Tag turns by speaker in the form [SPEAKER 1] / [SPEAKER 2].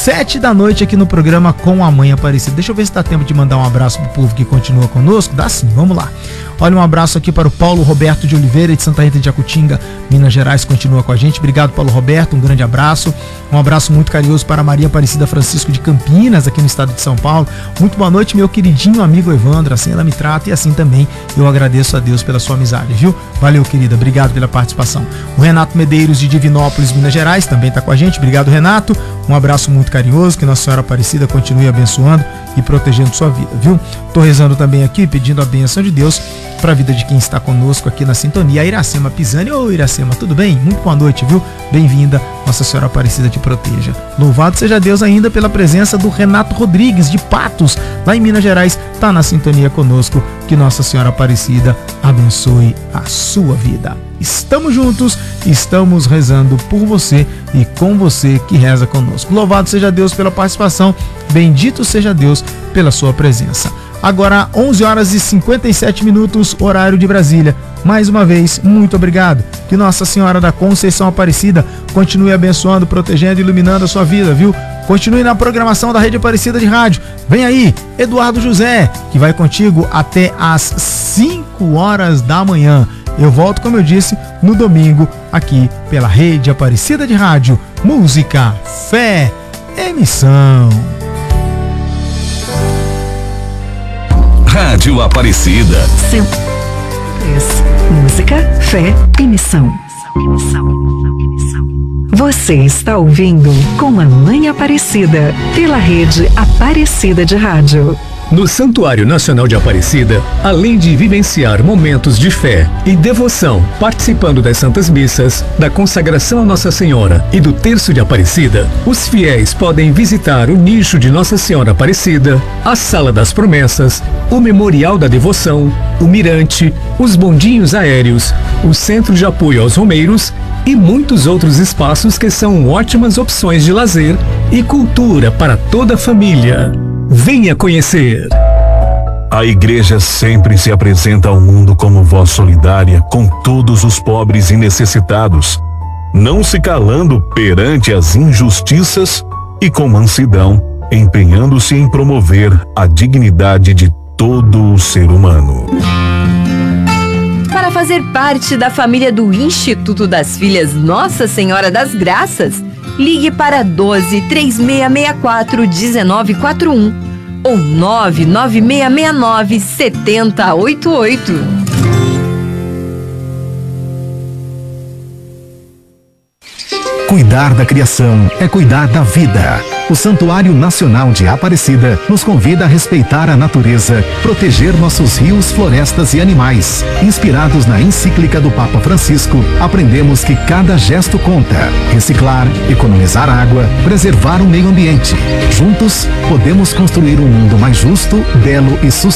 [SPEAKER 1] 7 da noite aqui no programa Com a Mãe Aparecida. Deixa eu ver se dá tempo de mandar um abraço pro povo que continua conosco. Dá sim, vamos lá. Olha, um abraço aqui para o Paulo Roberto de Oliveira, de Santa Rita de Jacutinga, Minas Gerais, continua com a gente. Obrigado, Paulo Roberto, um grande abraço. Um abraço muito carinhoso para Maria Aparecida Francisco de Campinas, aqui no estado de São Paulo. Muito boa noite, meu queridinho amigo Evandro, assim ela me trata e assim também eu agradeço a Deus pela sua amizade, viu? Valeu, querida, obrigado pela participação. O Renato Medeiros de Divinópolis, Minas Gerais, também está com a gente. Obrigado, Renato. Um abraço muito carinhoso, que Nossa Senhora Aparecida continue abençoando e protegendo sua vida, viu? Tô rezando também aqui, pedindo a bênção de Deus para a vida de quem está conosco aqui na sintonia. A Iracema Pisani. Ô, Iracema, tudo bem? Muito boa noite, viu? Bem-vinda, Nossa Senhora Aparecida te proteja. Louvado seja Deus ainda pela presença do Renato Rodrigues, de Patos, lá em Minas Gerais, tá na sintonia conosco. Que Nossa Senhora Aparecida abençoe a sua vida. Estamos juntos, estamos rezando por você e com você que reza conosco. Louvado seja Deus pela participação, bendito seja Deus pela sua presença. Agora 11 horas e 57 minutos, horário de Brasília. Mais uma vez, muito obrigado. Que Nossa Senhora da Conceição Aparecida continue abençoando, protegendo e iluminando a sua vida, viu? Continue na programação da Rede Aparecida de Rádio. Vem aí, Eduardo José, que vai contigo até às 5 horas da manhã. Eu volto, como eu disse, no domingo, aqui pela Rede Aparecida de Rádio. Música, fé, emissão.
[SPEAKER 2] Rádio Aparecida.
[SPEAKER 3] Música, fé, emissão. Você está ouvindo Com a Mãe Aparecida, pela Rede Aparecida de Rádio.
[SPEAKER 4] No Santuário Nacional de Aparecida, além de vivenciar momentos de fé e devoção, participando das Santas Missas, da consagração a Nossa Senhora e do Terço de Aparecida, os fiéis podem visitar o nicho de Nossa Senhora Aparecida, a Sala das Promessas, o Memorial da Devoção, o Mirante, os bondinhos aéreos, o Centro de Apoio aos Romeiros e muitos outros espaços que são ótimas opções de lazer e cultura para toda a família. Venha conhecer!
[SPEAKER 2] A Igreja sempre se apresenta ao mundo como voz solidária com todos os pobres e necessitados, não se calando perante as injustiças e com mansidão, empenhando-se em promover a dignidade de todo o ser humano.
[SPEAKER 5] Para fazer parte da família do Instituto das Filhas Nossa Senhora das Graças, ligue para 12 3664 1941 ou 99669 7088.
[SPEAKER 6] Cuidar da criação é cuidar da vida. O Santuário Nacional de Aparecida nos convida a respeitar a natureza, proteger nossos rios, florestas e animais. Inspirados na encíclica do Papa Francisco, aprendemos que cada gesto conta. Reciclar, economizar água, preservar o meio ambiente. Juntos, podemos construir um mundo mais justo, belo e sustentável.